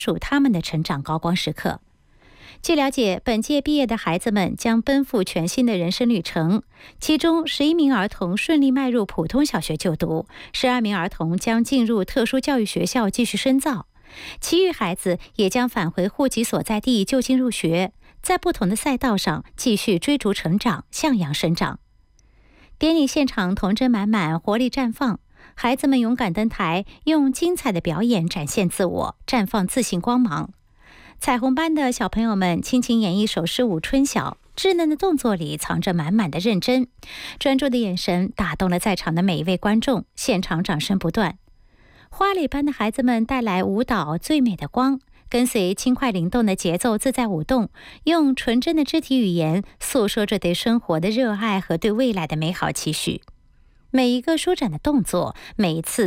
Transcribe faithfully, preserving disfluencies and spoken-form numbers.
属他们的成长高光时刻。据了解，本届毕业的孩子们将奔赴全新的人生旅程，其中十一名儿童顺利迈入普通小学就读，十二名儿童将进入特殊教育学校继续深造，其余孩子也将返回户籍所在地就近入学，在不同的赛道上继续追逐成长，向阳生长。典礼现场童真满满，活力绽放，孩子们勇敢登台，用精彩的表演展现自我，绽放自信光芒。彩虹班的小朋友们倾情演绎手势舞春晓，稚嫩的动作里藏着满满的认真，专注的眼神打动了在场的每一位观众，现场掌声不断。花蕾班的孩子们带来舞蹈最美的光，跟随轻快灵动的节奏自在舞动，用纯真的肢体语言诉说着对生活的热爱和对未来的美好期许。每一个舒展的动作，每一次